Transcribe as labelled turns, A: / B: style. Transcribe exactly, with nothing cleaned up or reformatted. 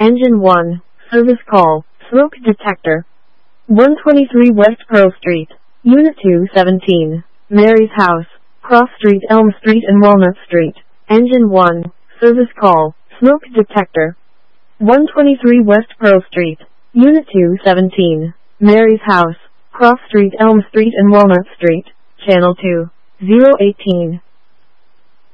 A: Engine one, service call, smoke detector. one twenty-three West Pearl Street, Unit two seventeen, Mary's House, Cross Street, Elm Street and Walnut Street. Engine one, service call, smoke detector. one twenty-three West Pearl Street, Unit two seventeen, Mary's House, Cross Street, Elm Street and Walnut Street. Channel two, zero eighteen.